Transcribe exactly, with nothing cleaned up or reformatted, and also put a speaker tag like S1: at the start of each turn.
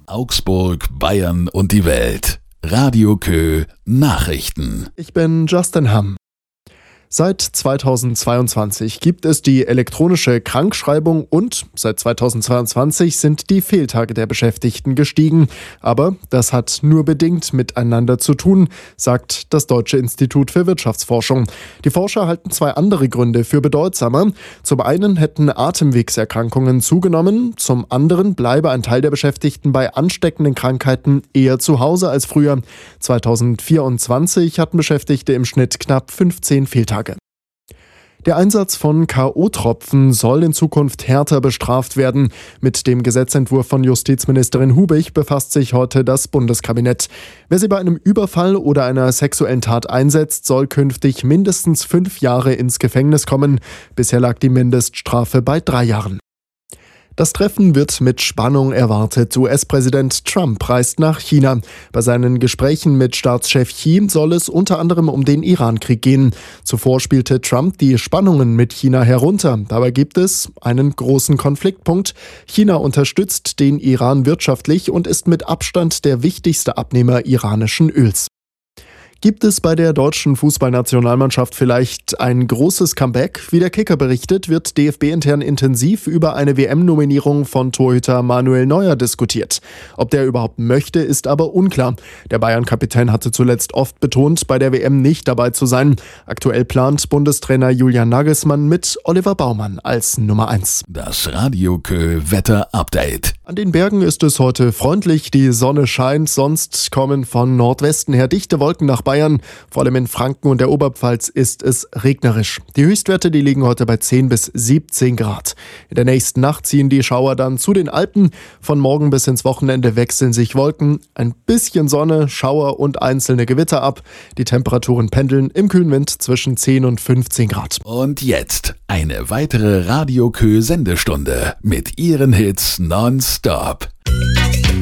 S1: Augsburg, Bayern und die Welt. Radio Kö Nachrichten.
S2: Ich bin Justin Hamm. Seit zweitausendzweiundzwanzig gibt es die elektronische Krankschreibung und seit zweitausendzweiundzwanzig sind die Fehltage der Beschäftigten gestiegen. Aber das hat nur bedingt miteinander zu tun, sagt das Deutsche Institut für Wirtschaftsforschung. Die Forscher halten zwei andere Gründe für bedeutsamer. Zum einen hätten Atemwegserkrankungen zugenommen, zum anderen bleibe ein Teil der Beschäftigten bei ansteckenden Krankheiten eher zu Hause als früher. zweitausendvierundzwanzig hatten Beschäftigte im Schnitt knapp fünfzehn Fehltage. Der Einsatz von K O-Tropfen soll in Zukunft härter bestraft werden. Mit dem Gesetzentwurf von Justizministerin Hubich befasst sich heute das Bundeskabinett. Wer sie bei einem Überfall oder einer sexuellen Tat einsetzt, soll künftig mindestens fünf Jahre ins Gefängnis kommen. Bisher lag die Mindeststrafe bei drei Jahren. Das Treffen wird mit Spannung erwartet. U S-Präsident Trump reist nach China. Bei seinen Gesprächen mit Staatschef Xi soll es unter anderem um den Iran-Krieg gehen. Zuvor spielte Trump die Spannungen mit China herunter. Dabei gibt es einen großen Konfliktpunkt. China unterstützt den Iran wirtschaftlich und ist mit Abstand der wichtigste Abnehmer iranischen Öls. Gibt es bei der deutschen Fußballnationalmannschaft vielleicht ein großes Comeback? Wie der Kicker berichtet, wird D F B-intern intensiv über eine W M-Nominierung von Torhüter Manuel Neuer diskutiert. Ob der überhaupt möchte, ist aber unklar. Der Bayern-Kapitän hatte zuletzt oft betont, bei der W M nicht dabei zu sein. Aktuell plant Bundestrainer Julian Nagelsmann mit Oliver Baumann als Nummer eins.
S1: Das Radio Kö Wetter-Update.
S2: An den Bergen ist es heute freundlich, die Sonne scheint, sonst kommen von Nordwesten her dichte Wolken nach Bayern. Vor allem in Franken und der Oberpfalz ist es regnerisch. Die Höchstwerte, die liegen heute bei zehn bis siebzehn Grad. In der nächsten Nacht ziehen die Schauer dann zu den Alpen. Von morgen bis ins Wochenende wechseln sich Wolken, ein bisschen Sonne, Schauer und einzelne Gewitter ab. Die Temperaturen pendeln im kühlen Wind zwischen zehn und fünfzehn Grad.
S1: Und jetzt eine weitere Radio Kö Sendestunde mit ihren Hits nonstop.